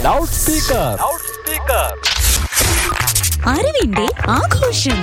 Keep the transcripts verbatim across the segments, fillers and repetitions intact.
Loud speaker. അറിവിന്റെ ആഘോഷം.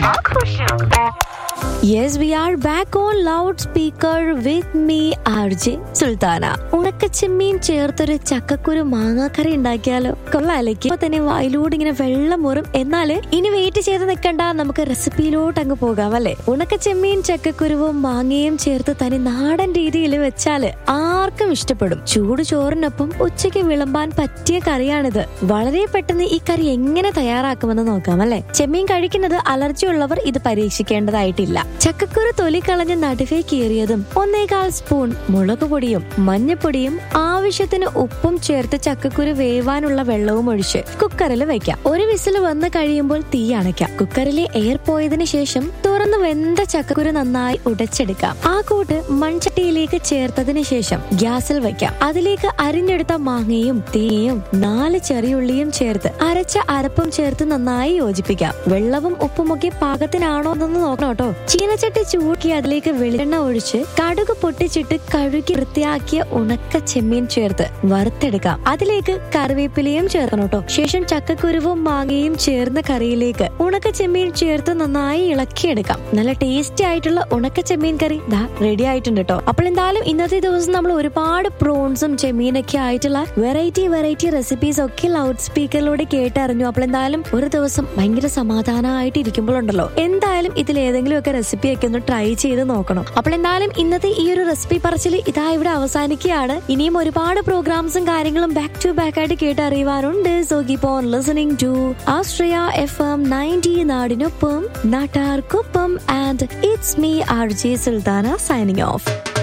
Yes, we are back on loudspeaker with me, R J Sultana. ഉണക്കച്ചെമ്മീൻ ചേർത്തൊരു ചക്കക്കുരു മാങ്ങാക്കറി ഉണ്ടാക്കിയാലോ? കൊള്ളാലേക്ക്. ഇപ്പൊ തന്നെ വായിലൂടെ ഇങ്ങനെ വെള്ളം മുറും. എന്നാല് ഇനി വെയിറ്റ് ചെയ്ത് നിൽക്കണ്ട, നമുക്ക് റെസിപ്പിയിലോട്ട് അങ്ങ് പോകാം അല്ലെ. ഉണക്കച്ചെമ്മീൻ ചക്കക്കുരുവും മാങ്ങയും ചേർത്ത് തനി നാടൻ രീതിയിൽ വെച്ചാല് ആർക്കും ഇഷ്ടപ്പെടും. ചൂട് ചോറിനൊപ്പം ഉച്ചയ്ക്ക് വിളമ്പാൻ പറ്റിയ കറിയാണിത്. വളരെ പെട്ടെന്ന് ഈ കറി എങ്ങനെ തയ്യാറാക്കുമെന്ന് നോക്കാം അല്ലെ. ചെമ്മീൻ കഴിക്കുന്നത് അലർജി ഉള്ളവർ ഇത് പരീക്ഷിക്കേണ്ടതായിട്ടില്ല. ചക്കക്കുരു തൊലി കളഞ്ഞ് നടുവേ കീറിയതും ഒന്നേകാൽ സ്പൂൺ മുളക് പൊടിയും മഞ്ഞപ്പൊടിയും ആവശ്യത്തിന് ഉപ്പും ചേർത്ത് ചക്കക്കുരു വേവാനുള്ള വെള്ളവും ഒഴിച്ച് കുക്കറിൽ വെക്കാം. ഒരു വിസിൽ വന്ന് കഴിയുമ്പോൾ തീ അണയ്ക്കാം. കുക്കറിലെ എയർ പോയതിനു ശേഷം തുറന്ന് വെന്ത ചക്കക്കുരു നന്നായി ഉടച്ചെടുക്കാം. ആ കൂട്ട് മൺചട്ടിയിലേക്ക് ചേർത്തതിന് ശേഷം ഗ്യാസിൽ വെക്കാം. അതിലേക്ക് അരിഞ്ഞെടുത്ത മാങ്ങയും തേങ്ങയും നാല് ചെറിയുള്ളിയും ചേർത്ത് അരച്ച അരപ്പും ചേർത്ത് നന്നായി യോജിപ്പിക്കാം. വെള്ളവും ഉപ്പുമൊക്കെ പാകത്തിനാണോ എന്നൊന്ന് നോക്കണം കേട്ടോ. ചീനച്ചട്ടി ചൂടാക്കി അതിലേക്ക് വെളിച്ചെണ്ണ ഒഴിച്ച് കടുക് പൊട്ടിച്ചിട്ട് കഴുകി വൃത്തിയാക്കിയ ഉണക്ക ചെമ്മീൻ ചേർത്ത് വറുത്തെടുക്കാം. അതിലേക്ക് കറിവേപ്പിലയും ചേർക്കണം കേട്ടോ. ശേഷം ചക്കക്കുരുവും മാങ്ങയും ചേർന്ന കറിയിലേക്ക് ഉണക്ക ചെമ്മീൻ ചേർത്ത് നന്നായി ഇളക്കിയെടുക്കാം. നല്ല ടേസ്റ്റി ആയിട്ടുള്ള ഉണക്ക ചെമ്മീൻ കറി ദാ റെഡി ആയിട്ടുണ്ട് കേട്ടോ. അപ്പോൾ എന്തായാലും ഇന്നത്തെ ദിവസം നമ്മൾ ഒരുപാട് പ്രോൺസും ചെമ്മീനൊക്കെ ആയിട്ടുള്ള വെറൈറ്റി വെറൈറ്റി റെസിപ്പീസ് ഒക്കെ ലൗഡ് സ്പീക്കറിലൂടെ കേട്ടറിഞ്ഞു. അപ്പോൾ എന്തായാലും ഒരു ദിവസം ഭയങ്കര സമാധാനമായിട്ട് ഇരിക്കുമ്പോഴുണ്ടല്ലോ, എന്തായാലും ഇതിൽ ഏതെങ്കിലും ഒക്കെ റെസിപ്പി ഒക്കെ ഒന്ന് ട്രൈ ചെയ്ത് നോക്കണം. അപ്പോൾ എന്തായാലും ഇന്നത്തെ ഈ ഒരു റെസിപ്പി പറച്ചിൽ ഇതാ ഇവിടെ അവസാനിക്കുകയാണ്. ഇനിയും ഒരുപാട് പ്രോഗ്രാംസും കാര്യങ്ങളും ബാക്ക് ടു ബാക്ക് ആയിട്ട് കേട്ടറിയുവാനുണ്ട്. So keep on listening to Ashraya F M ninety, നാടിനൊപ്പം നാട്ടാർക്കൊപ്പം. And it's me R J Sultana signing off.